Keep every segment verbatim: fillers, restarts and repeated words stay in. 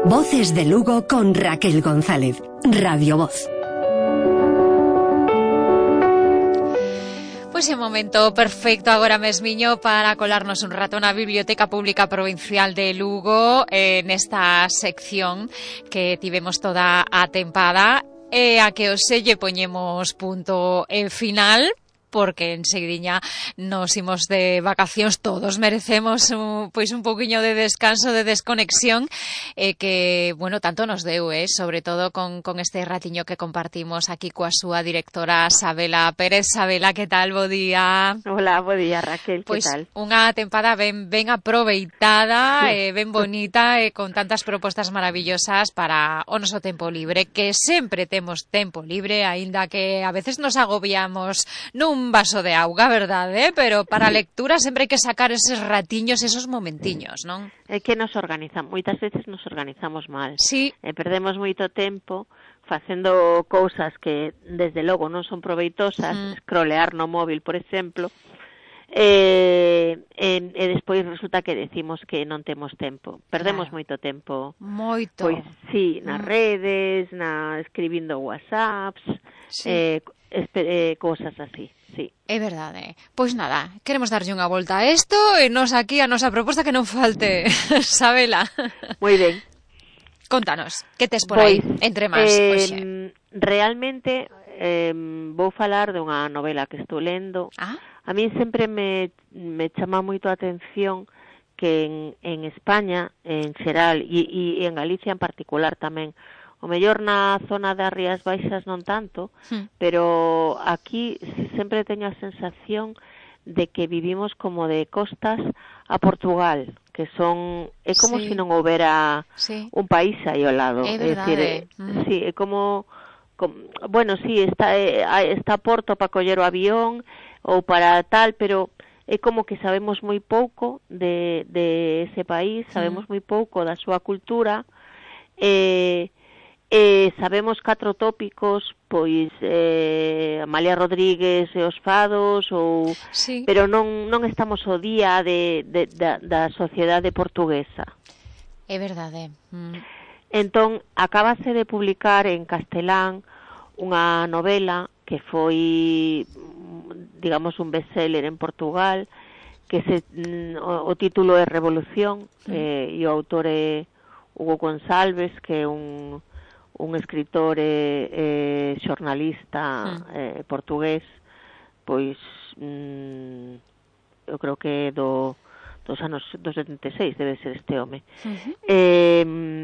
Voces de Lugo con Raquel González. Radio Voz. Pois é o momento perfecto agora mesmiño para colarnos un rato na Biblioteca Pública Provincial de Lugo, eh, nesta sección que tivemos toda a tempada e a que hoxe lle poñemos punto e final, porque enseguidiña nos imos de vacacións, todos merecemos un, pois un pouquiño de descanso, de desconexión, e eh, que, bueno, tanto nos deu, eh, sobre todo con, con este ratiño que compartimos aquí coa súa directora Sabela Pérez. Sabela, que tal? Bo día. Hola, bo día, Raquel, pois, que tal? Unha tempada ben, ben aproveitada, sí. eh, ben bonita, e eh, con tantas propostas maravillosas para o noso tempo libre, que sempre temos tempo libre, aínda que a veces nos agobiamos nun un vaso de auga, verdade? Pero para a lectura sempre hai que sacar eses ratiños, esos momentiños, non? É que nos organizamos, moitas veces nos organizamos mal. Sí. E perdemos moito tempo facendo cousas que, desde logo, non son proveitosas, mm. scrollear no móvil, por exemplo, e, e, e despois resulta que decimos que non temos tempo. Perdemos claro. moito tempo. Moito. Pois, sí, nas mm. redes, na escribindo whatsapps, sí. eh, eh, cousas así. Sí. É verdade. Pois nada, queremos darlle unha volta a isto e nos aquí a nosa proposta que non falte. Sabela. Moi ben. Contanos, que tes por pois, aí, entre máis? Eh, pois, realmente eh, vou falar dunha novela que estou lendo. Ah? A mí sempre me, me chama moito a atención que en, en España, en xeral, e, e en Galicia en particular tamén, o mellor na zona das Rías Baixas non tanto, hmm. pero aquí sempre teño a sensación de que vivimos como de costas a Portugal, que son é como sí. se non houbera sí. un país aí ao lado. É verdade. É decir, mm. sí, é como, como bueno, sí, está está Porto para coller o avión ou para tal, pero é como que sabemos moi pouco de de ese país, sabemos mm. moi pouco da súa cultura. Eh Eh, sabemos catro tópicos, pois eh, Amalia Rodríguez e os fados, ou, sí. pero non, non estamos ao día de, de, da, da sociedade portuguesa. É verdade. Mm. Entón, acabase de publicar en castelán unha novela que foi, digamos, un bestseller en Portugal, que se, o, o título é Revolución, mm. eh, e o autor é Hugo González, que é un un escritor e eh, xornalista mm. eh, portugués, pois mm, eu creo que do dos anos dos setenta e seis debe ser este home. Uh-huh. Eh,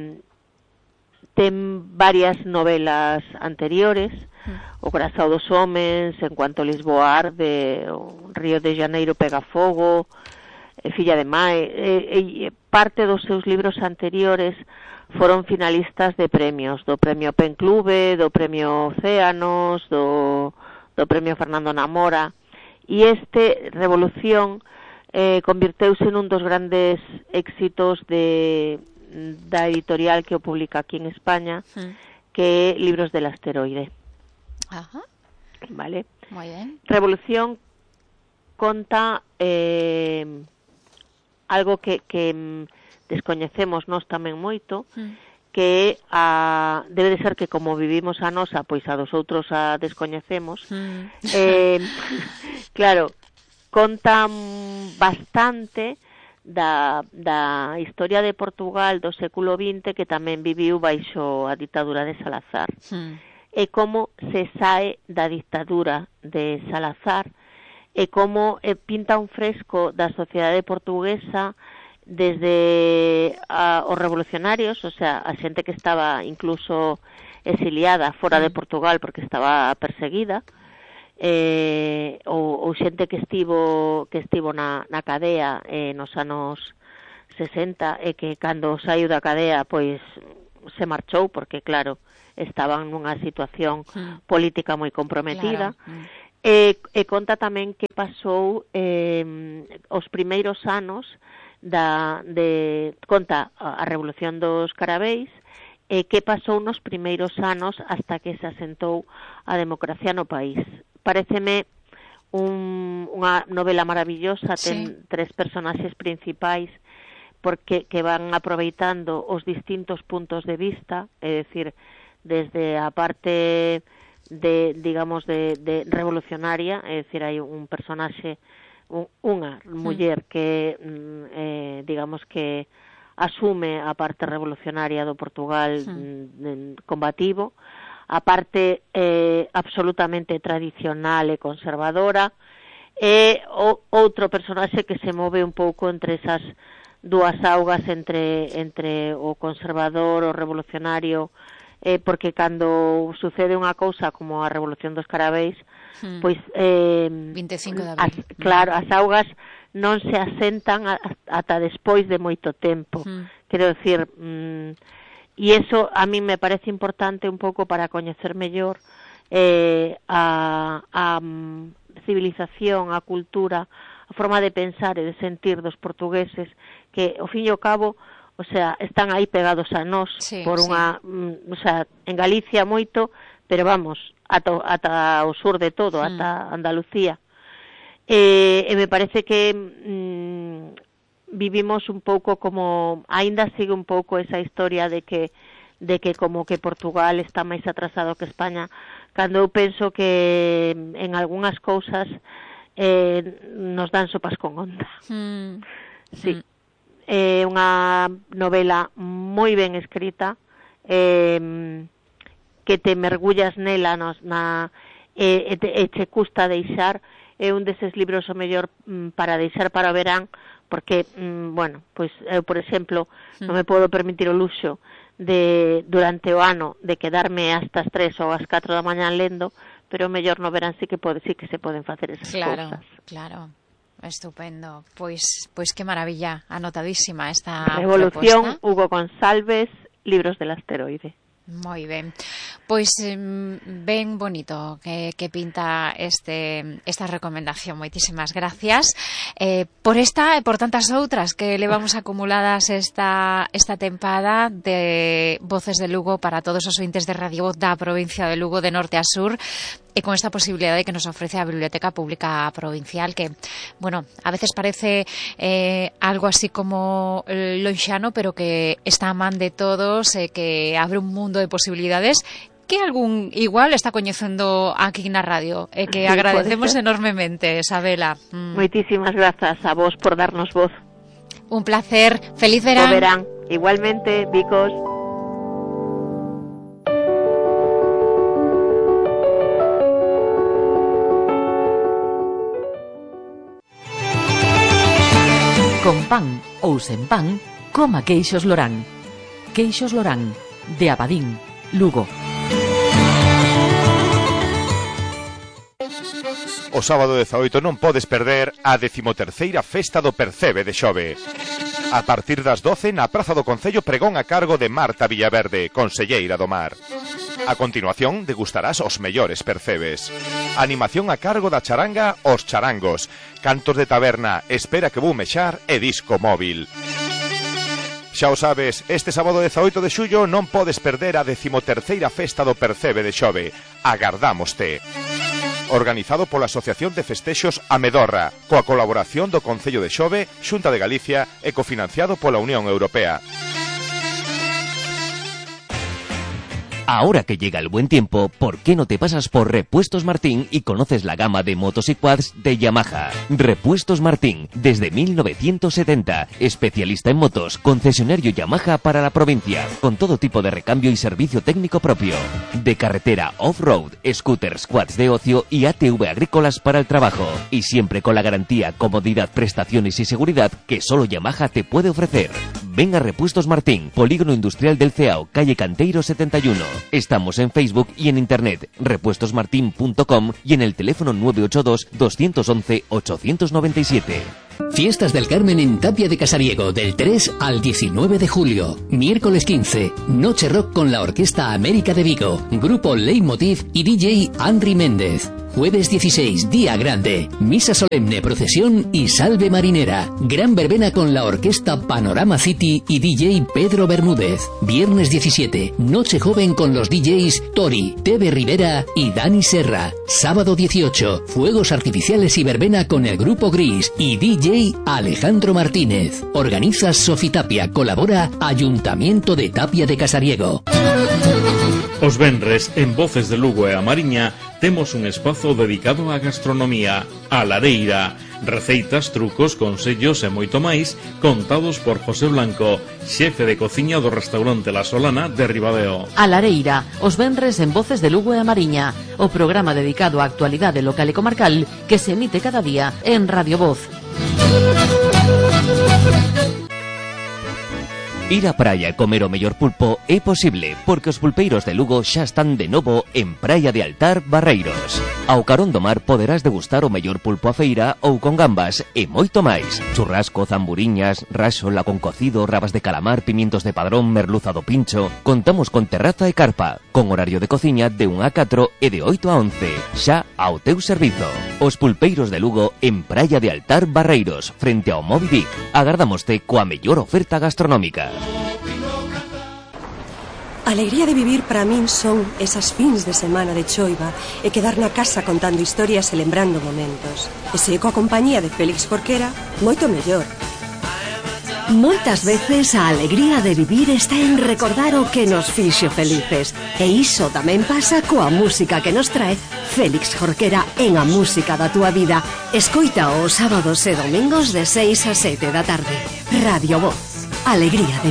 ten varias novelas anteriores, mm. O Corazón dos Homens, En cuanto Lisboa arde, o Río de Janeiro pega fogo, e Filla de Mai, e, e parte dos seus libros anteriores foron finalistas de premios, do Premio Penclube, do Premio Océanos, do, do Premio Fernando Namora, e este, Revolución, eh, convirteuse nun dos grandes éxitos de, da editorial que o publica aquí en España, mm. que é Libros del Asteroide. Ajá. Vale. Moi ben. Revolución conta eh, algo que... que descoñecemos nós tamén moito, mm. que a, debe de ser que como vivimos a nosa, pois a dos outros a descoñecemos. Mm. Eh, claro, conta bastante da, da historia de Portugal do século vinte, que tamén viviu baixo a ditadura de Salazar. Mm. E como se sae da ditadura de Salazar, e como eh, pinta un fresco da sociedade portuguesa desde a, os revolucionarios, o sea, a xente que estaba incluso exiliada fora de Portugal porque estaba perseguida, eh, ou, ou xente que estivo que estivo na, na cadea eh, nos anos sesenta e que cando saiu da cadea pois se marchou porque claro, estaban nunha situación mm. política moi comprometida. Claro. Mm. E, e conta tamén que pasou eh, os primeiros anos da de conta a Revolución dos Carabeis e que pasou nos primeiros anos hasta que se asentou a democracia no país. Paréceme un, unha novela maravillosa, ten sí. tres personaxes principais porque que van aproveitando os distintos puntos de vista, é dicir, desde a parte de, digamos, de, de revolucionaria, é dicir, hai un personaxe, un, unha muller que, eh, digamos que asume a parte revolucionaria do Portugal sí. combativo, a parte eh, absolutamente tradicional e conservadora, e o, outro personaxe que se move un pouco entre esas dúas augas, entre, entre o conservador, o revolucionario, eh, porque cando sucede unha cousa como a Revolución dos Carabeis, hmm. pois eh, vinte e cinco de abril. As, claro, as augas non se asentan a, ata despois de moito tempo. Hmm. Quero decir, mm, e iso a mí me parece importante un pouco para coñecer mellor eh, a, a civilización, a cultura, a forma de pensar e de sentir dos portugueses, que ao fin e ao cabo, o sea, están aí pegados a nós sí, por unha, sí. mm, o sea, en Galicia moito, pero vamos, ata, ata o sur de todo, mm. ata Andalucía. E, e me parece que mm, vivimos un pouco como, aínda sigue un pouco esa historia de que de que como que Portugal está máis atrasado que España, cando eu penso que en algunhas cousas eh, nos dan sopas con onda. Mm. Sí. Mm. É unha novela moi ben escrita, eh, que te mergullas nela nos, na, e, e, te, e che custa deixar. É un deses libros o mellor para deixar para o verán, porque, bueno, pois eu, por exemplo, non me podo permitir o luxo de, durante o ano, de quedarme hasta as tres ou as catro da mañán lendo, pero o mellor no verán sí que pode, sí que se poden facer esas claro, cousas. Claro, estupendo. Pois, pois que maravilla, anotadísima esta Revolución, proposta. Hugo González, Libros del Asteroide. Moi ben. Pois ben bonito que, que pinta este esta recomendación. Moitísimas gracias eh, por esta e por tantas outras que levamos acumuladas esta esta tempada de Voces de Lugo para todos os ointes de Radio Voz da provincia de Lugo de norte a sur, e con esta posibilidade que nos ofrece a Biblioteca Pública Provincial, que, bueno, a veces parece eh, algo así como lonxano, pero que está a man de todos, eh, que abre un mundo de posibilidades que algún igual está coñecendo aquí na radio, e que sí, agradecemos enormemente, Isabela. Mm. Moitísimas grazas a vos por darnos voz. Un placer. Feliz verán. Bo verán. Igualmente, Vicos. Con pan ou sen pan, coma queixos Lorán. Queixos Lorán, de Abadín, Lugo. O sábado dezaoito non podes perder a decimoterceira Festa do Percebe de Xove. A partir das doce, na Praza do Concello, pregón a cargo de Marta Villaverde, conselleira do Mar. A continuación, degustarás os mellores percebes. Animación a cargo da charanga Os Charangos. Cantos de taberna, espera que vou mexar e disco móvil. Xa o sabes, este sábado dezaoito de xullo non podes perder a decimoterceira Festa do Percebe de Xove. Agardámoste. Organizado pola Asociación de Festexos Amedorra, coa colaboración do Concello de Xove, Xunta de Galicia e cofinanciado pola Unión Europea. Ahora que llega el buen tiempo, ¿por qué no te pasas por Repuestos Martín y conoces la gama de motos y quads de Yamaha? Repuestos Martín, desde mil novecientos setenta, especialista en motos, concesionario Yamaha para la provincia, con todo tipo de recambio y servicio técnico propio. De carretera, off-road, scooters, quads de ocio y A T V agrícolas para el trabajo. Y siempre con la garantía, comodidad, prestaciones y seguridad que solo Yamaha te puede ofrecer. Ven a Repuestos Martín, Polígono Industrial del Ceao, calle Canteiro setenta y uno. Estamos en Facebook y en internet, repuestos martin punto com, y en el teléfono nueve ocho dos, dos once, ocho nueve siete. Fiestas del Carmen en Tapia de Casariego, del tres al diecinueve de julio. Miércoles quince, Noche Rock con la Orquesta América de Vigo, Grupo Leitmotiv y D J Henry Méndez. Jueves dieciséis, Día Grande, Misa Solemne, Procesión y Salve Marinera. Gran verbena con la Orquesta Panorama City y D J Pedro Bermúdez. Viernes diecisiete, Noche Joven con los D Js Tori, Tebe Rivera y Dani Serra. Sábado dieciocho, Fuegos Artificiales y verbena con el Grupo Gris y D J Alejandro Martínez. Organiza Sofitapia. Colabora Ayuntamiento de Tapia de Casariego. Os venres, en Voces de Lugo e a Mariña, temos un espazo dedicado á gastronomía, a Lareira. Receitas, trucos, consellos e moito máis contados por José Blanco, xefe de cociña do restaurante La Solana de Ribadeo. A Lareira, os venres en Voces de Lugo e a Mariña, o programa dedicado á actualidade local e comarcal que se emite cada día en Radio Voz. Ir á praia e comer o mellor pulpo é posible, porque os pulpeiros de Lugo xa están de novo en Praia de Altar, Barreiros. Ao carón do mar poderás degustar o mellor pulpo a feira ou con gambas e moito máis. Churrasco, zamburiñas, raxola con cocido, rabas de calamar, pimientos de padrón, merluza do pincho. Contamos con terraza e carpa, con horario de cociña de un a catro e de oito a once, xa ao teu servizo. Os pulpeiros de Lugo en Praia de Altar, Barreiros, frente ao Moby Dick. Agardámoste coa mellor oferta gastronómica. A alegría de vivir para min son esas fins de semana de choiva e quedar na casa contando historias e lembrando momentos. E se coa compañía de Félix Jorquera, moito mellor. Moitas veces a alegría de vivir está en recordar o que nos fixo felices. E iso tamén pasa coa música que nos trae Félix Jorquera en A Música da Túa Vida. Escoita os sábados e domingos de seis a sete da tarde. Radio Voz. Alegría de